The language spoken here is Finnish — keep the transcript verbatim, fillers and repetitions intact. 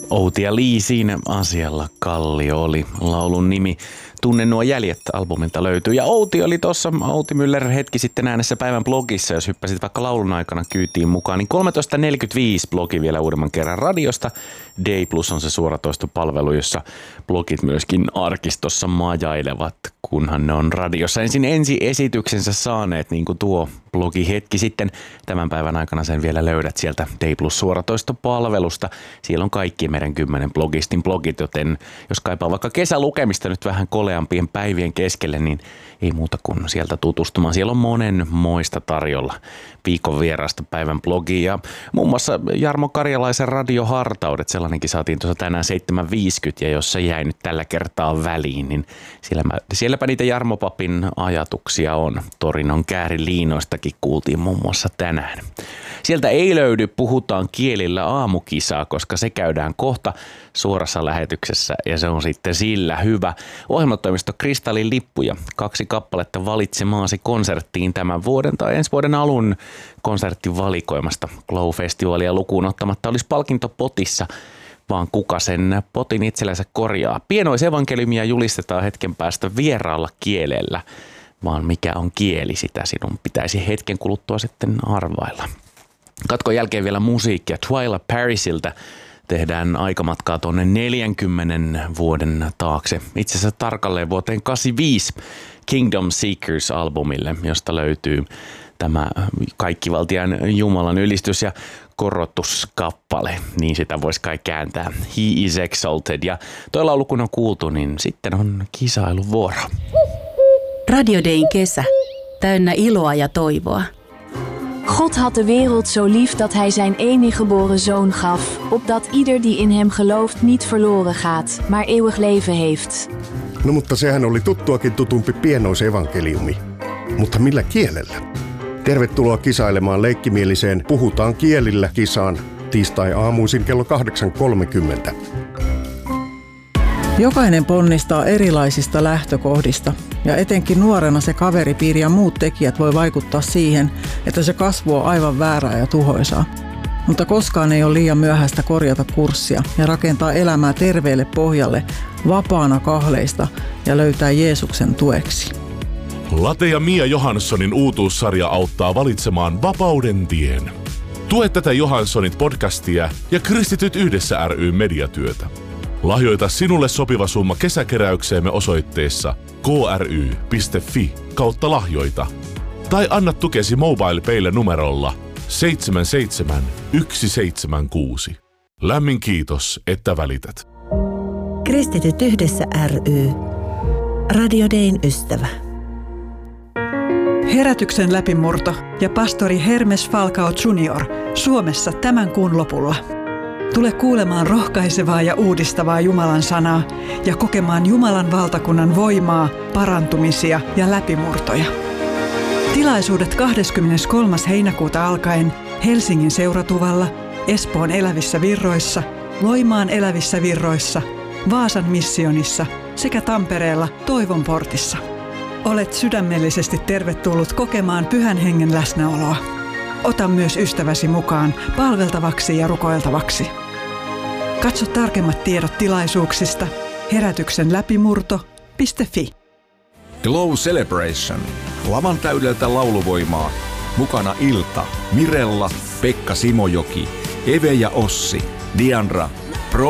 Outi ja Lee siinä asialla Kallio oli laulun nimi. Tunne nuo jäljet -albumilta löytyy. Ja Outi oli tuossa, Outi Müller hetki sitten äänessä päivän blogissa, jos hyppäsit vaikka laulun aikana kyytiin mukaan, niin kolmetoista neljäkymmentäviisi blogi vielä uudemman kerran radiosta. Day Plus on se suoratoistopalvelu, jossa blogit myöskin arkistossa majailevat, kunhan ne on radiossa ensin ensi esityksensä saaneet, niin kuin tuo blogi hetki sitten. Tämän päivän aikana sen vielä löydät sieltä Day Plus suoratoistopalvelusta. Siellä on kaikki meidän kymmenen blogistin blogit, joten jos kaipaa vaikka kesälukemista nyt vähän koleampien päivien keskelle, niin ei muuta kuin sieltä tutustumaan. Siellä on monen moista tarjolla viikon vierasta päivän blogia. Ja muun muassa Jarmo Karjalaisen radiohartaudet, sellainenkin saatiin tuossa tänään seitsemän viisikymmentä, ja jos se jäi nyt tällä kertaa väliin, niin siellä, sielläpä niitä Jarmo Papin ajatuksia on. Torinon kääriliinoistakin kuultiin muun muassa tänään. Sieltä ei löydy Puhutaan kielillä -aamukisaa, koska se käydään kohta suorassa lähetyksessä ja se on sitten sillä hyvä. Ohjelmatoimisto Kristallin lippuja, kaksi kappaletta valitsemaasi konserttiin tämän vuoden tai ensi vuoden alun konserttivalikoimasta. Glow-festivalia lukuun ottamatta olisi palkintopotissa, vaan kuka sen potin itsellänsä korjaa. Pienoisevankeliumia julistetaan hetken päästä vieraalla kielellä, vaan mikä on kieli, sitä sinun pitäisi hetken kuluttua sitten arvailla. Katkon jälkeen vielä musiikkia. Twyla Parisilta tehdään aikamatkaa tuonne neljänkymmenen vuoden taakse. Itse asiassa tarkalleen vuoteen kahdeksankymmentäviisi Kingdom Seekers-albumille, josta löytyy tämä kaikkivaltiaan Jumalan ylistys ja korotuskappale, niin sitä voisi kai kääntää. He is exalted. Ja toi laulu kun on kuultu, niin sitten on kisailuvuoro. Radio Dayn kesä, täynnä iloa ja toivoa. God had de wereld zo lief dat hij zijn enige geboren zoon gaf, opdat ieder die in hem gelooft niet verloren gaat, maar eeuwig leven heeft. No mutta sehän oli tuttuakin tutumpi pienoisevankeliumi. Mutta millä kielellä? Tervetuloa kisailemaan leikkimieliseen Puhutaan kielillä -kisaan tiistai-aamuisin kello kahdeksan kolmekymmentä. Jokainen ponnistaa erilaisista lähtökohdista ja etenkin nuorena se kaveripiiri ja muut tekijät voi vaikuttaa siihen, että se kasvu on aivan väärää ja tuhoisaa. Mutta koskaan ei ole liian myöhäistä korjata kurssia ja rakentaa elämää terveelle pohjalle vapaana kahleista ja löytää Jeesuksen tueksi. Late ja Mia Johanssonin uutuussarja auttaa valitsemaan vapauden tien. Tue tätä Johanssonit podcastia ja Kristityt yhdessä ry mediatyötä. Lahjoita sinulle sopiva summa kesäkeräykseemme osoitteessa kry piste fi kautta lahjoita. Tai anna tukesi MobilePaylle numerolla seitsemän seitsemän yksi seitsemän kuusi. Lämmin kiitos, että välität. Kristityt yhdessä ry. Radio Dayn ystävä. Herätyksen läpimurto ja pastori Hermes Falcao junior Suomessa tämän kuun lopulla. Tule kuulemaan rohkaisevaa ja uudistavaa Jumalan sanaa ja kokemaan Jumalan valtakunnan voimaa, parantumisia ja läpimurtoja. Tilaisuudet kahdeskymmeneskolmas heinäkuuta alkaen Helsingin Seuratuvalla, Espoon Elävissä Virroissa, Loimaan Elävissä Virroissa, Vaasan missionissa sekä Tampereella Toivon portissa. Olet sydämellisesti tervetullut kokemaan Pyhän Hengen läsnäoloa. Ota myös ystäväsi mukaan palveltavaksi ja rukoiltavaksi. Katso tarkemmat tiedot tilaisuuksista herätyksen läpimurto piste fi. Glow Celebration. Lavan täydeltä lauluvoimaa. Mukana Ilta, Mirella, Pekka Simojoki, Eve ja Ossi, Diandra,